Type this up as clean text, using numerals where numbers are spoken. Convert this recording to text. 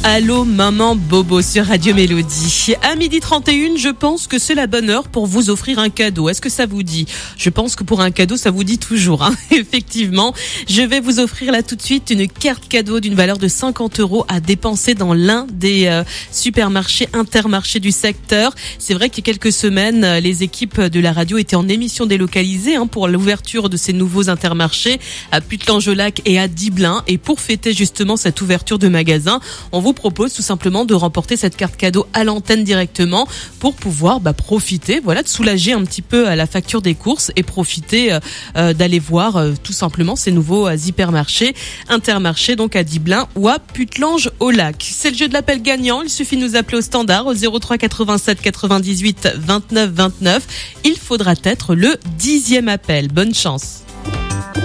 Allô maman Bobo sur Radio Mélodie. À 12h31, je pense que c'est la bonne heure pour vous offrir un cadeau. Est-ce que ça vous dit ? Je pense que pour un cadeau, ça vous dit toujours. Effectivement, je vais vous offrir là tout de suite une carte cadeau d'une valeur de 50 € à dépenser dans l'un des supermarchés, intermarchés du secteur. C'est vrai qu'il y a quelques semaines, les équipes de la radio étaient en émission délocalisée pour l'ouverture de ces nouveaux intermarchés à Putelange-au-Lac et à Diblin. Et pour fêter justement cette ouverture de magasin, on vous propose tout simplement de remporter cette carte cadeau à l'antenne directement pour pouvoir profiter, de soulager un petit peu la facture des courses et profiter d'aller voir tout simplement ces nouveaux hypermarchés, intermarchés donc à Diblin ou à Putelange-au-Lac. C'est le jeu de l'appel gagnant. Il suffit de nous appeler au standard au 03 87 98 29 29. Il faudra être le 10e appel. Bonne chance.